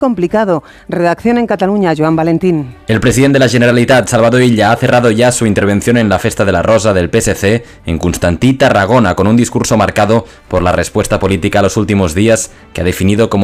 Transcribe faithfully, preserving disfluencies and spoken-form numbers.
complicado. Redacción en Cataluña, Joan Valentín. El presidente de la Generalitat, Salvador Illa, ha cerrado ya su intervención en la Festa de la Rosa del P S C en Constantí, Tarragona, con un discurso marcado por la respuesta política a los últimos días que ha definido como